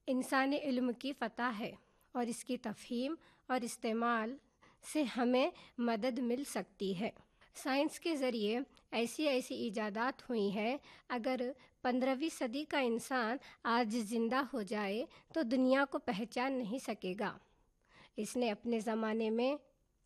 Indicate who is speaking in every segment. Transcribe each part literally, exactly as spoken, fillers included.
Speaker 1: انسانی علم کی فتح ہے اور اس کی تفہیم اور استعمال سے ہمیں مدد مل سکتی ہے۔ سائنس کے ذریعے ایسی ایسی ایجادات ہوئی ہیں، اگر پندرہویں صدی کا انسان آج زندہ ہو جائے تو دنیا کو پہچان نہیں سکے گا۔ اس نے اپنے زمانے میں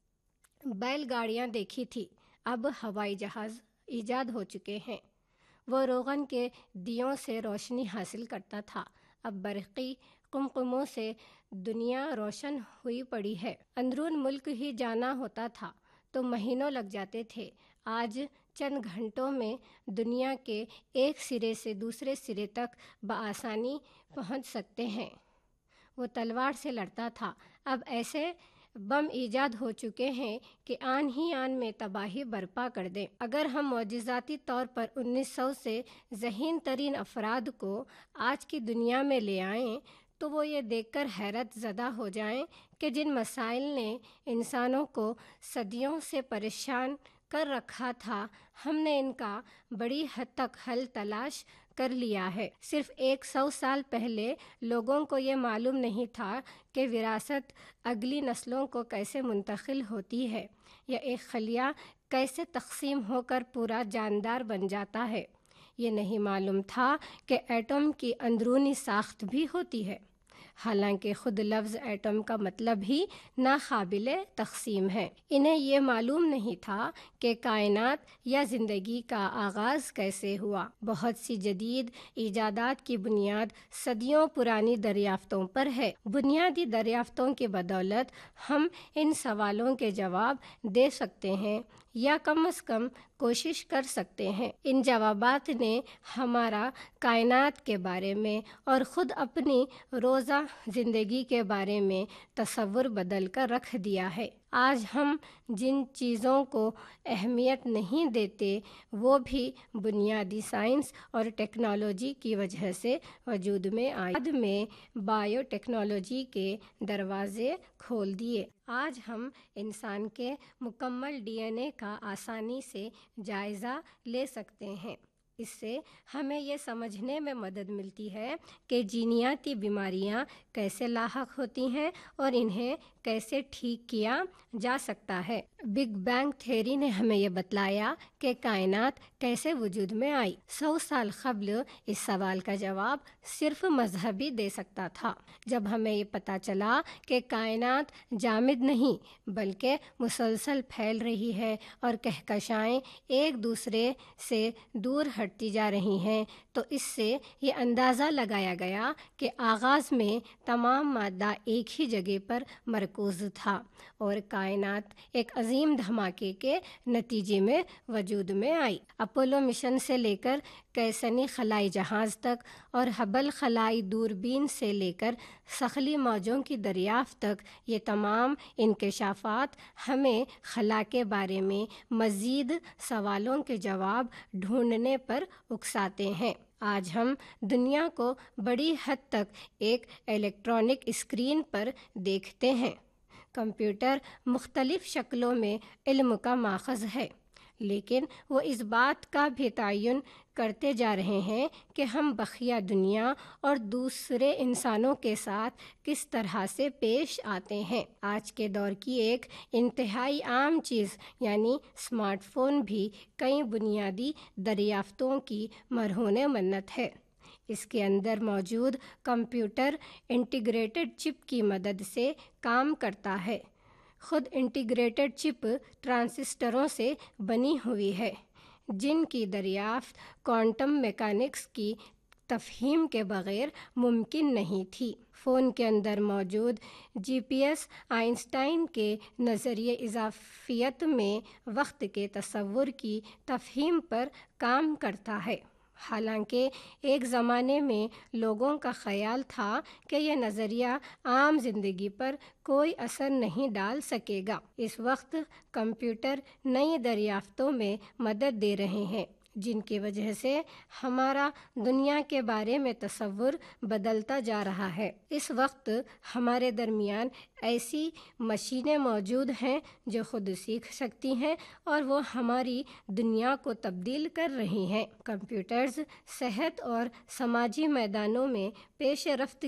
Speaker 1: بیل گاڑیاں دیکھی تھی، اب ہوائی جہاز ایجاد ہو چکے ہیں۔ وہ روغن کے دیوں سے روشنی حاصل کرتا تھا، اب برقی قمقموں سے دنیا روشن ہوئی پڑی ہے۔ اندرون ملک ہی جانا ہوتا تھا تو مہینوں لگ جاتے تھے، آج چند گھنٹوں میں دنیا کے ایک سرے سے دوسرے سرے تک بآسانی پہنچ سکتے ہیں۔ وہ تلوار سے لڑتا تھا، اب ایسے بم ایجاد ہو چکے ہیں کہ آن ہی آن میں تباہی برپا کر دیں۔ اگر ہم معجزاتی طور پر انیس سو سے ذہین ترین افراد کو آج کی دنیا میں لے آئیں تو وہ یہ دیکھ کر حیرت زدہ ہو جائیں کہ جن مسائل نے انسانوں کو صدیوں سے پریشان کر رکھا تھا، ہم نے ان کا بڑی حد تک حل تلاش کر لیا ہے۔ صرف ایک سو سال پہلے لوگوں کو یہ معلوم نہیں تھا کہ وراثت اگلی نسلوں کو کیسے منتقل ہوتی ہے یا ایک خلیہ کیسے تقسیم ہو کر پورا جاندار بن جاتا ہے۔ یہ نہیں معلوم تھا کہ ایٹم کی اندرونی ساخت بھی ہوتی ہے، حالانکہ خود لفظ ایٹم کا مطلب ہی ناقابل تقسیم ہے۔ انہیں یہ معلوم نہیں تھا کہ کائنات یا زندگی کا آغاز کیسے ہوا۔ بہت سی جدید ایجادات کی بنیاد صدیوں پرانی دریافتوں پر ہے۔ بنیادی دریافتوں کی بدولت ہم ان سوالوں کے جواب دے سکتے ہیں یا کم از کم کوشش کر سکتے ہیں۔ ان جوابات نے ہمارا کائنات کے بارے میں اور خود اپنی روزہ زندگی کے بارے میں تصور بدل کر رکھ دیا ہے۔ آج ہم جن چیزوں کو اہمیت نہیں دیتے وہ بھی بنیادی سائنس اور ٹیکنالوجی کی وجہ سے وجود میں آئی۔ بعد میں بائیو ٹیکنالوجی کے دروازے کھول دیے۔ آج ہم انسان کے مکمل ڈی این اے کا آسانی سے جائزہ لے سکتے ہیں۔ اس سے ہمیں یہ سمجھنے میں مدد ملتی ہے کہ جینیاتی بیماریاں کیسے لاحق ہوتی ہیں اور انہیں کیسے ٹھیک کیا جا سکتا ہے۔ بگ بینگ تھیوری نے ہمیں یہ بتلایا کہ کائنات کیسے وجود میں آئی۔ سو سال قبل اس سوال کا جواب صرف مذہبی دے سکتا تھا۔ جب ہمیں یہ پتہ چلا کہ کائنات جامد نہیں بلکہ مسلسل پھیل رہی ہے اور کہکشائیں ایک دوسرے سے دور ہٹتی جا رہی ہیں، تو اس سے یہ اندازہ لگایا گیا کہ آغاز میں تمام مادہ ایک ہی جگہ پر مرکوز تھا اور کائنات ایک عظیم دھماکے کے نتیجے میں وجود میں آئی۔ اپولو مشن سے لے کر کیسنی خلائی جہاز تک اور ہبل خلائی دوربین سے لے کر ثقلی موجوں کی دریافت تک، یہ تمام انکشافات ہمیں خلا کے بارے میں مزید سوالوں کے جواب ڈھونڈنے پر اکساتے ہیں۔ آج ہم دنیا کو بڑی حد تک ایک الیکٹرانک اسکرین پر دیکھتے ہیں۔ کمپیوٹر مختلف شکلوں میں علم کا ماخذ ہے، لیکن وہ اس بات کا بھی تعین کرتے جا رہے ہیں کہ ہم بقیہ دنیا اور دوسرے انسانوں کے ساتھ کس طرح سے پیش آتے ہیں۔ آج کے دور کی ایک انتہائی عام چیز یعنی اسمارٹ فون بھی کئی بنیادی دریافتوں کی مرہون منت ہے۔ اس کے اندر موجود کمپیوٹر انٹیگریٹڈ چپ کی مدد سے کام کرتا ہے۔ خود انٹیگریٹڈ چپ ٹرانزسٹروں سے بنی ہوئی ہے، جن کی دریافت کوانٹم میکینکس کی تفہیم کے بغیر ممکن نہیں تھی۔ فون کے اندر موجود جی پی ایس آئنسٹائن کے نظریہ اضافیت میں وقت کے تصور کی تفہیم پر کام کرتا ہے۔ حالانکہ ایک زمانے میں لوگوں کا خیال تھا کہ یہ نظریہ عام زندگی پر کوئی اثر نہیں ڈال سکے گا، اس وقت کمپیوٹر نئی دریافتوں میں مدد دے رہے ہیں جن کی وجہ سے ہمارا دنیا کے بارے میں تصور بدلتا جا رہا ہے۔ اس وقت ہمارے درمیان ایسی مشینیں موجود ہیں جو خود سیکھ سکتی ہیں اور وہ ہماری دنیا کو تبدیل کر رہی ہیں۔ کمپیوٹرز صحت اور سماجی میدانوں میں پیش رفت